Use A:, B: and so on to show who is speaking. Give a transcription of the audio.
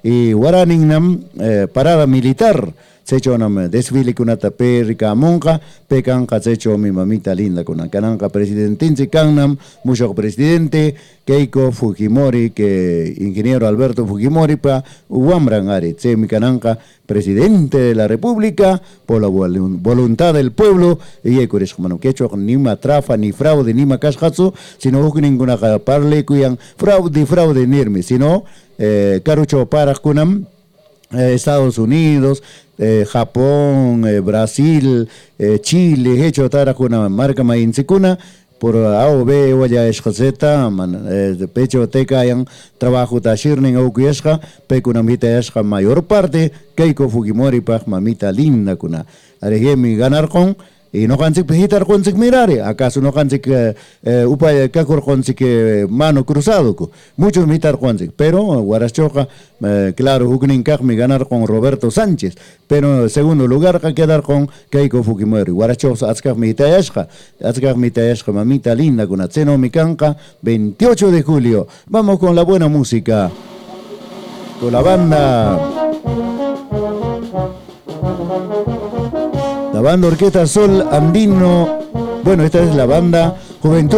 A: y Waraningnam parada militar. Se hecho un desfile con una rica monja, pecanca se hecho mi mamita linda con una cananca presidentinse canam, mucho presidente, Keiko Fujimori, que ingeniero Alberto Fujimori, pa Uambran Ari, se mi cananca presidente de la República, por la voluntad del pueblo, y es como que hecho ni matrafa, ni fraude, ni macashatsu, sino que ninguna parle cuyan fraude nirme, sino carucho para kunam. Estados Unidos, Japón, Brasil, Chile, hecho tara kuna marca mainzicuna por A o B o ya es receta man pecho teca yang trabajo ta shirning o kuyesha pe kuna mita esha mayor parte Keiko Fujimori pa mamita linda kuna arehemi ganar con y no cansik pejitar con sik mirare acaso no cansik upaya kakor con sik mano cruzado ko muchos mitar con sik pero Guarachoca claro huknin kak mi ganar con Roberto Sánchez pero segundo lugar que quedar con Keiko Fujimori Guarachoca askak mi taeshka mamita linda con atseno mi canca 28 de julio vamos con la buena música con la banda Orquesta Sol Andino. Bueno, esta es la banda Juventud